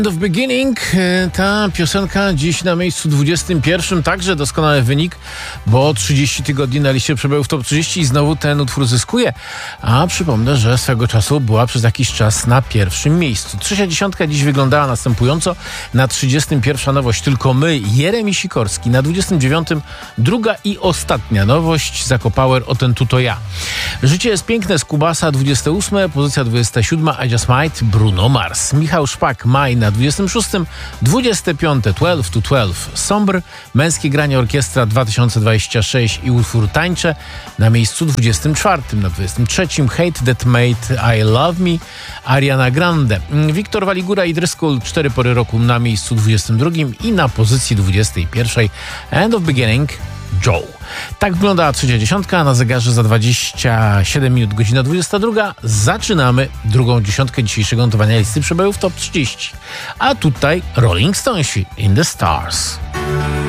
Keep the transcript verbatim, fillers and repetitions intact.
Of Beginning, ta piosenka dziś na miejscu dwudziestym pierwszym, także doskonały wynik, bo trzydzieści tygodni na liście przebojów top trzydzieści i znowu ten utwór zyskuje. A przypomnę, że swego czasu była przez jakiś czas na pierwszym miejscu. Trzecia dziesiątka dziś wyglądała następująco. Na trzydziestym pierwsza nowość Tylko my, Jeremi Sikorski. Na dwudziestym dziewiątym druga i ostatnia nowość Zakopower, O ten tu to ja. Życie jest piękne z Kubasa, dwudzieste ósme, pozycja dwudziesta siódma, I Just Might, Bruno Mars. Michał Szpak, Maj na dwudziestym szóstym, dwudzieste piąte dwanaście to dwanaście, Sombr, Męskie granie orkiestra dwa tysiące dwadzieścia sześć i utwór Tańczę na miejscu dwudziestym czwartym, na dwudziestym trzecim Hate That Made I Love Me, Ariana Grande. Wiktor Waligura i Driscoll, Cztery pory roku na miejscu dwudziestym drugim i na pozycji dwudziestej pierwszej End of Beginning, Joe. Tak wyglądała trzecia dziesiątka, na zegarze za dwadzieścia siedem minut, godzina dwudziesta druga. Zaczynamy drugą dziesiątkę dzisiejszego notowania listy przebojów top trzydzieści. A tutaj Rolling Stonesi, In the Stars.